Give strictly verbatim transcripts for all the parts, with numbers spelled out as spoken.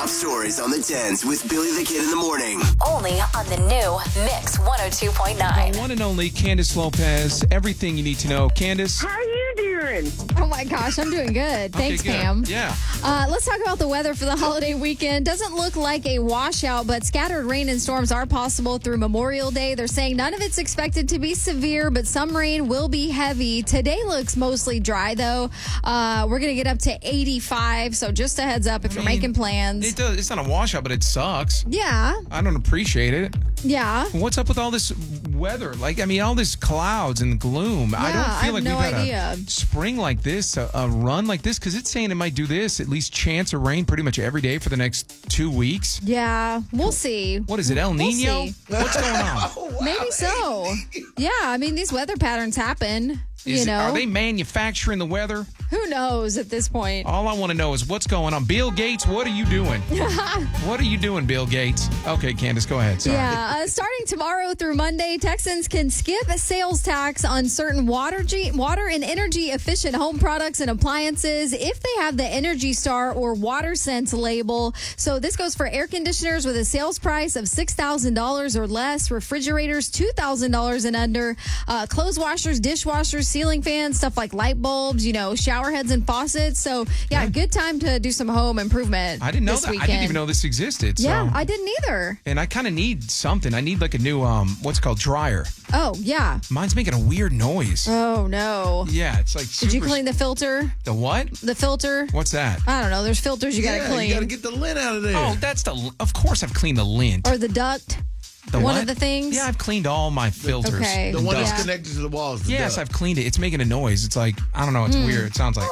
top stories on the tens with Billy the Kid in the morning. Only on the new Mix one oh two point nine. The one and only Candace Lopez. Everything you need to know. Candace. How are you doing? Oh my gosh, I'm doing good. Thanks, okay, good. Pam. Yeah. Uh, let's talk about the weather for the holiday weekend. Doesn't look like a washout, but scattered rain and storms are possible through Memorial Day. They're saying none of it's expected to be severe, but some rain will be heavy. Today looks mostly dry, though. Uh, we're going to get up to eighty-five, so just a heads up if I you're mean, making plans. It does, it's not a washout, but it sucks. Yeah, I don't appreciate it. yeah. What's up with all this weather? Like, I mean, all this clouds and gloom. I Yeah, don't I feel have like no we've had idea. a spring like this, a, a run like this, because it's saying it might do this, at least chance of rain pretty much every day for the next two weeks. Yeah, we'll see. What is it, El We'll Nino? see. What's going on? Maybe so. Yeah, I mean, these weather patterns happen. Is you it- know, are they manufacturing the weather? who knows at this point? All I want to know is what's going on. Bill Gates, what are you doing? What are you doing, Bill Gates? Okay, Candace, go ahead. Sorry. Yeah, uh, starting tomorrow through Monday, Texans can skip a sales tax on certain water, G- water and energy efficient home products and appliances if they have the Energy Star or Water Sense label. So this goes for air conditioners with a sales price of six thousand dollars or less, refrigerators two thousand dollars and under, uh, clothes washers, dishwashers, ceiling fans, stuff like light bulbs, you know, shower heads and faucets. So yeah, good time to do some home improvement. I didn't know this that. Weekend. I didn't even know this existed. So. Yeah, I didn't either. And I kind of need something. I need like a new, um, what's it called, dryer. Oh, yeah. Mine's making a weird noise. Oh, no. Yeah, it's like super... Did you clean the filter? The what? The filter? What's that? I don't know. There's filters you got to Yeah, clean. you got to get the lint out of there. Oh, that's the... Of course I've cleaned the lint. Or the duct. The One what? of the things. Yeah, I've cleaned all my filters. Okay. the one duct. that's Yeah. connected to the walls. The Yes, duct. I've cleaned it. It's making a noise. It's like, I don't know. It's weird. It sounds like...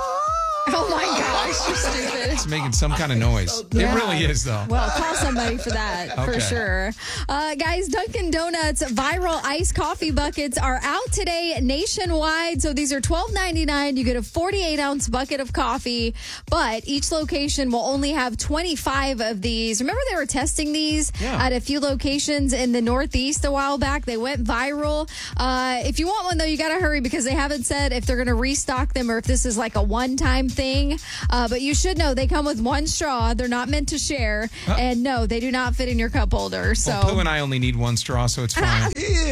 Oh, my gosh. You're stupid. It's making some kind of noise. Yeah. It really is, though. Well, call somebody for that, for Okay. sure. Uh, guys, Dunkin' Donuts viral iced coffee buckets are out today nationwide. So these are twelve ninety-nine. You get a forty-eight ounce bucket of coffee, but each location will only have twenty-five of these. Remember they were testing these Yeah. at a few locations in the Northeast a while back. They went viral. Uh, if you want one, though, you got to hurry because they haven't said if they're going to restock them or if this is like a one-time thing. Uh, but you should know they come with one straw. They're not meant to share. And no, they do not fit in your cup holder. So Well, Pooh and I only need one straw, so it's fine.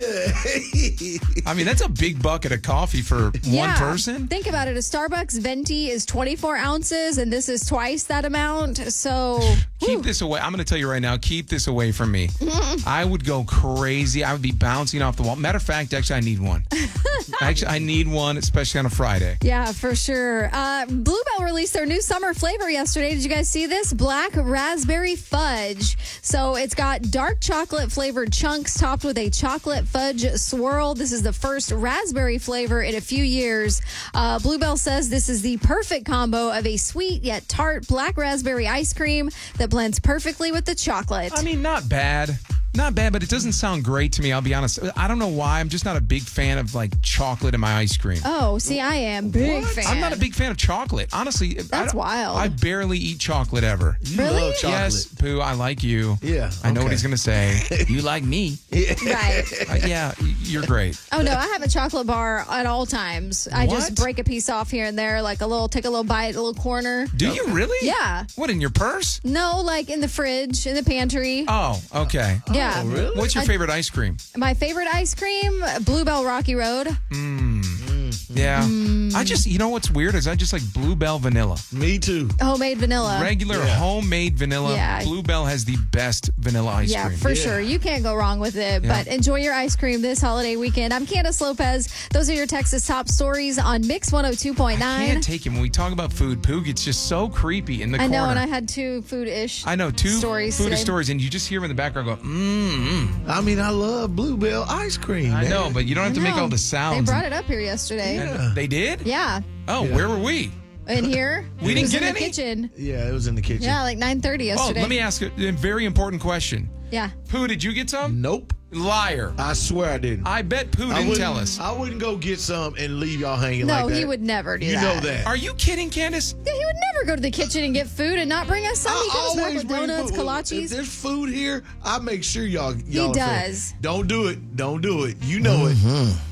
Yeah. I mean, that's a big bucket of coffee for yeah, one person. Think about it. A Starbucks venti is twenty-four ounces, and this is twice that amount. So Keep this away. I'm going to tell you right now, keep this away from me. I would go crazy. I would be bouncing off the wall. Matter of fact, actually, I need one. Actually, I need one, especially on a Friday. yeah, for sure. Uh, Bluebell released their new summer flavor yesterday. Did you guys see this? Black raspberry fudge. So it's got dark chocolate flavored chunks topped with a chocolate fudge swirl. This is the first raspberry flavor in a few years. Uh, Bluebell says this is the perfect combo of a sweet yet tart black raspberry ice cream that blends perfectly with the chocolate. I mean, not bad. Not bad, but it doesn't sound great to me, I'll be honest. I don't know why. I'm just not a big fan of, like, chocolate in my ice cream. Oh, see, I am big What? fan. I'm not a big fan of chocolate. Honestly, I That's don't- wild. I barely eat chocolate ever. You Really? love chocolate. Yes, Pooh, I like you. Yeah, I know what okay. he's going to say. You like me. Right. Uh, yeah, you're great. Oh no, I have a chocolate bar at all times. I just What? break a piece off here and there, like a little, take a little bite, a little corner. Do you really? Yeah. What, in your purse? No, like in the fridge, in the pantry. Oh, okay. yeah. Oh, really? What's your I- favorite ice cream? My favorite ice cream, Bluebell Rocky Road. Yeah. Mm. I just, you know what's weird is I just like Bluebell vanilla. Me too. Homemade vanilla. Regular Yeah. homemade vanilla. Yeah. Bluebell has the best vanilla ice yeah, cream. for Yeah. sure. You can't go wrong with it. Yeah. But enjoy your ice cream this holiday weekend. I'm Candace Lopez. Those are your Texas top stories on Mix one oh two point I nine. can't take it. When we talk about food, Pooh gets just so creepy in the I corner. know, and I had two food-ish I know, two stories food today. stories, and you just hear him in the background go, mmm. I mean, I love Bluebell ice cream. I man. know, but you don't have to I make know. all the sounds. They brought it up here yesterday. And Yeah. They did? Yeah. Oh, Yeah. where were we? In here. We It didn't was get in any? the kitchen. Yeah, it was in the kitchen. Yeah, like nine thirty Oh, yesterday. let me ask a, a very important question. Yeah. Pooh, did you get some? Nope. Liar. I swear I didn't. I bet Pooh I didn't wouldn't tell us. I wouldn't go get some and leave y'all hanging No, like that. he would never do you that. know that. Are you kidding, Candace? Yeah, he would never go to the kitchen and get food and not bring us some. He I comes back always with bring donuts, food. If kolaches. there's food here, I make sure y'all. y'all are fed. does. Don't do it. Don't do it. You know it.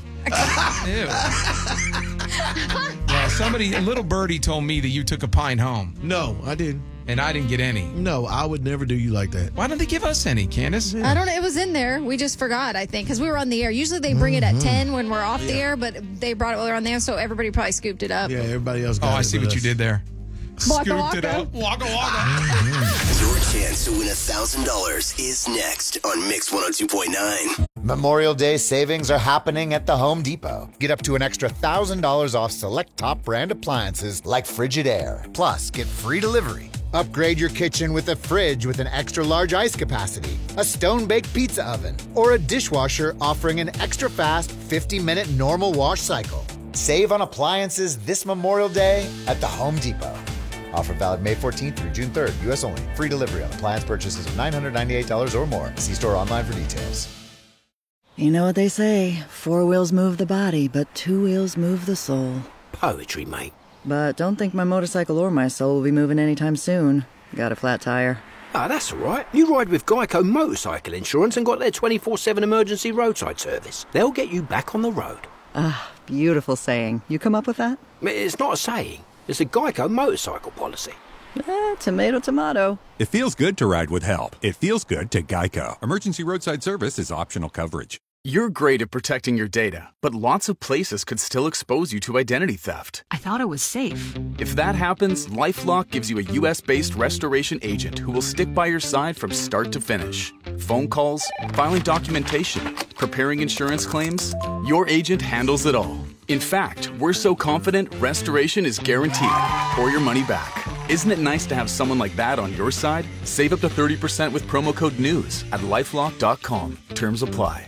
Ew. Yeah, somebody, a little birdie told me that you took a pint home. No, I didn't. And I didn't get any. No, I would never do you like that. Why don't they give us any, Candace? I don't know. It was in there. We just forgot, I think, because we were on the air. Usually they bring mm-hmm. it at ten when we're off yeah. the air, but they brought it while we were on the air, so everybody probably scooped it up. Yeah, everybody else got it. it. Oh, I see what us. you did there. Waka, Scooped waka. it up. Waka waka. Your chance to win one thousand dollars is next on Mix one oh two point nine. Memorial Day savings are happening at the Home Depot. Get up to an extra one thousand dollars off select top brand appliances like Frigidaire. Plus, get free delivery. Upgrade your kitchen with a fridge with an extra large ice capacity, a stone-baked pizza oven, or a dishwasher offering an extra fast fifty minute normal wash cycle. Save on appliances this Memorial Day at the Home Depot. Offer valid May fourteenth through June third. U S only. Free delivery on appliance purchases of nine hundred ninety-eight dollars or more. See store online for details. You know what they say, four wheels move the body, but two wheels move the soul. Poetry, mate. But don't think my motorcycle or my soul will be moving anytime soon. Got a flat tire. Ah, that's all right. You ride with Geico Motorcycle Insurance and got their twenty-four seven emergency roadside service. They'll get you back on the road. Ah, beautiful saying. You come up with that? It's not a saying. It's a Geico motorcycle policy. Eh, tomato, tomato. It feels good to ride with help. It feels good to Geico. Emergency roadside service is optional coverage. You're great at protecting your data, but lots of places could still expose you to identity theft. I thought it was safe. If that happens, LifeLock gives you a U S based restoration agent who will stick by your side from start to finish. Phone calls, filing documentation, preparing insurance claims, your agent handles it all. In fact, we're so confident restoration is guaranteed or your money back. Isn't it nice to have someone like that on your side? Save up to thirty percent with promo code NEWS at lifelock dot com. Terms apply.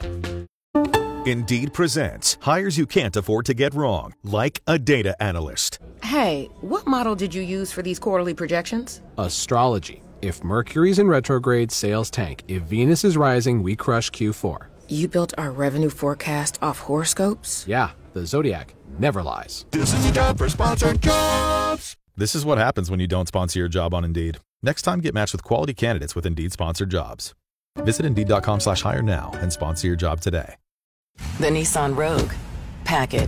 Indeed presents hires you can't afford to get wrong, like a data analyst. Hey, what model did you use for these quarterly projections? Astrology. If Mercury's in retrograde, sales tank. If Venus is rising, we crush Q four. You built our revenue forecast off horoscopes? Yeah, the Zodiac never lies. This is time for sponsored jobs. This is what happens when you don't sponsor your job on Indeed. Next time, get matched with quality candidates with Indeed sponsored jobs. Visit Indeed.com slash hire now and sponsor your job today. The Nissan Rogue. Pack it.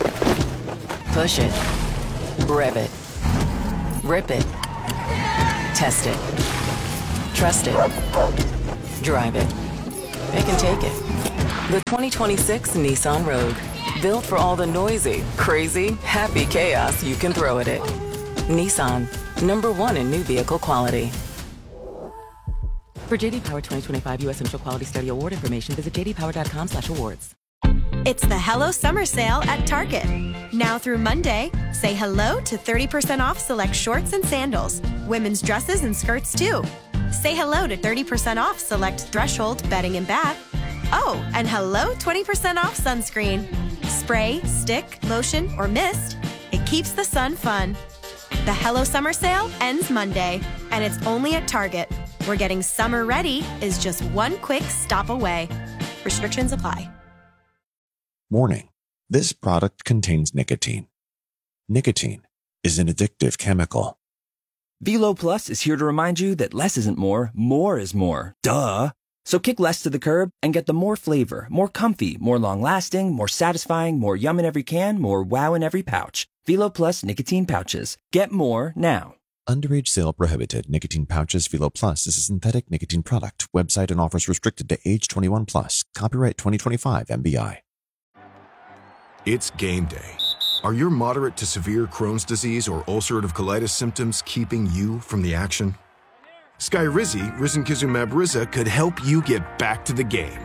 Push it. Rev it. Rip it. Test it. Trust it. Drive it. It can take it. The twenty twenty-six Nissan Rogue. Built for all the noisy, crazy, happy chaos you can throw at it. Nissan. Number one in new vehicle quality. For J D Power twenty twenty-five U S Central Quality Study Award information, visit j d power dot com slash awards. It's the Hello Summer Sale at Target. Now through Monday, say hello to thirty percent off select shorts and sandals, women's dresses and skirts too. Say hello to thirty percent off select Threshold bedding and bath. Oh, and hello twenty percent off sunscreen. Spray, stick, lotion, or mist, it keeps the sun fun. The Hello Summer Sale ends Monday, and it's only at Target, where getting summer ready is just one quick stop away. Restrictions apply. Warning. This product contains nicotine. Nicotine is an addictive chemical. Velo Plus is here to remind you that less isn't more, more is more. Duh! So kick less to the curb and get the more flavor, more comfy, more long-lasting, more satisfying, more yum in every can, more wow in every pouch. Velo Plus nicotine pouches. Get more now. Underage sale prohibited. Nicotine pouches. Velo Plus is a synthetic nicotine product. Website and offers restricted to age twenty-one plus. Copyright twenty twenty-five M B I. It's game day. Are your moderate to severe Crohn's disease or ulcerative colitis symptoms keeping you from the action? Skyrizi, risankizumab Riza, could help you get back to the game.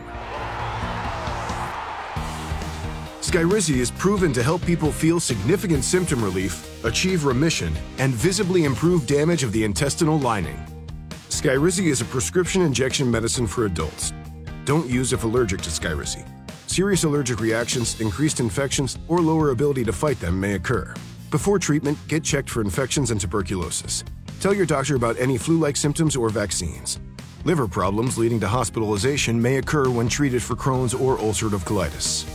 Skyrizi is proven to help people feel significant symptom relief, achieve remission, and visibly improve damage of the intestinal lining. Skyrizi is a prescription injection medicine for adults. Don't use if allergic to Skyrizi. Serious allergic reactions, increased infections, or lower ability to fight them may occur. Before treatment, get checked for infections and tuberculosis. Tell your doctor about any flu-like symptoms or vaccines. Liver problems leading to hospitalization may occur when treated for Crohn's or ulcerative colitis.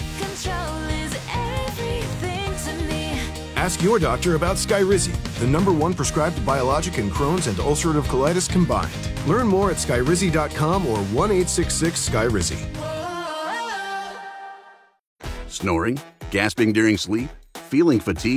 Ask your doctor about Skyrizi, the number one prescribed biologic in Crohn's and ulcerative colitis combined. Learn more at skyrizi dot com or one eight six six Skyrizi. Snoring, gasping during sleep, feeling fatigued?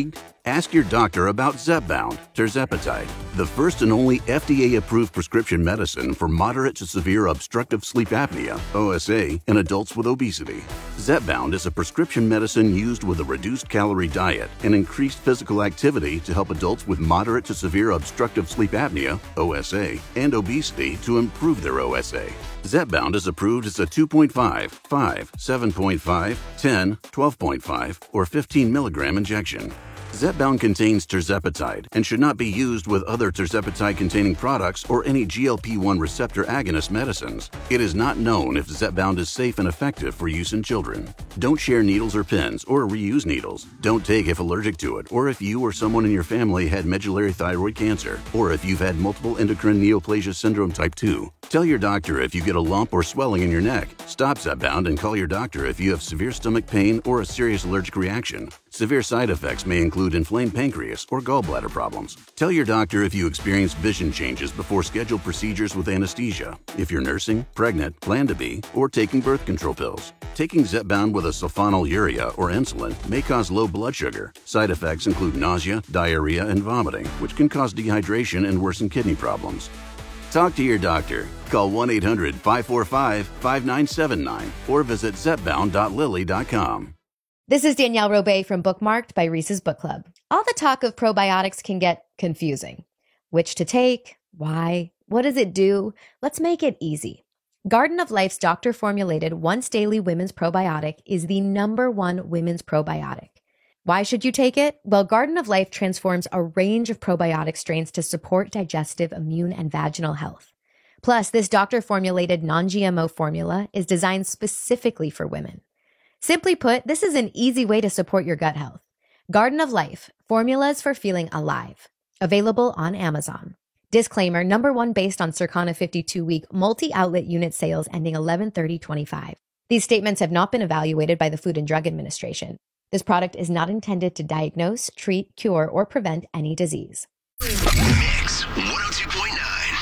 Ask your doctor about Zepbound, tirzepatide, the first and only F D A-approved prescription medicine for moderate to severe obstructive sleep apnea, O S A, in adults with obesity. Zepbound is a prescription medicine used with a reduced calorie diet and increased physical activity to help adults with moderate to severe obstructive sleep apnea, O S A, and obesity to improve their O S A. Zepbound is approved as a two point five, five, seven point five, ten, twelve point five, or fifteen milligram injection. Zepbound contains tirzepatide and should not be used with other tirzepatide-containing products or any G L P one receptor agonist medicines. It is not known if Zepbound is safe and effective for use in children. Don't share needles or pens or reuse needles. Don't take if allergic to it or if you or someone in your family had medullary thyroid cancer or if you've had multiple endocrine neoplasia syndrome type two. Tell your doctor if you get a lump or swelling in your neck. Stop Zepbound and call your doctor if you have severe stomach pain or a serious allergic reaction. Severe side effects may include inflamed pancreas or gallbladder problems. Tell your doctor if you experience vision changes before scheduled procedures with anesthesia, if you're nursing, pregnant, plan to be, or taking birth control pills. Taking Zepbound with a sulfonylurea or insulin may cause low blood sugar. Side effects include nausea, diarrhea, and vomiting, which can cause dehydration and worsen kidney problems. Talk to your doctor. Call one eight hundred, five four five, five nine seven nine or visit zepbound dot lilly dot com. This is Danielle Robay from Bookmarked by Reese's Book Club. All the talk of probiotics can get confusing. Which to take? Why? What does it do? Let's make it easy. Garden of Life's doctor-formulated once-daily women's probiotic is the number one women's probiotic. Why should you take it? Well, Garden of Life transforms a range of probiotic strains to support digestive, immune, and vaginal health. Plus, this doctor-formulated non-G M O formula is designed specifically for women. Simply put, this is an easy way to support your gut health. Garden of Life, formulas for feeling alive. Available on Amazon. Disclaimer, number one based on Circana fifty-two week multi-outlet unit sales ending eleven thirty twenty-five. These statements have not been evaluated by the Food and Drug Administration. This product is not intended to diagnose, treat, cure, or prevent any disease. Mix one oh two point nine.